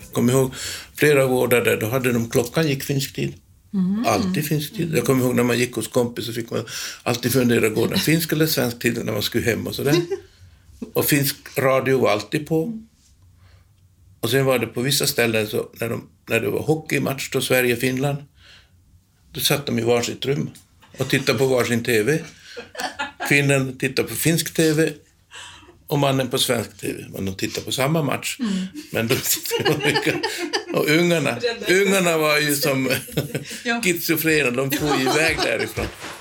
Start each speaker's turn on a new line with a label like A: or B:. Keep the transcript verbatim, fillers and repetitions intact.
A: kommer ihåg flera gårdar där, då hade de, klockan gick finsk tid. Mm. Alltid finsk tid. Jag kommer ihåg när man gick hos kompis så fick man alltid fundera gården, finsk eller svensk tid när man skulle hem och sådär. Och finsk radio var alltid på. Och sen var det på vissa ställen så när, de, när det var hockeymatch då Sverige-Finland, då satt de i varsitt rum och tittade på varsin tv. Kvinnan tittade på finsk tv och mannen på svensk tv. Men de tittade på samma match. Mm. Men de tittade på olika. Och ungarna, ungarna var ju som schizofrena, de tog iväg därifrån.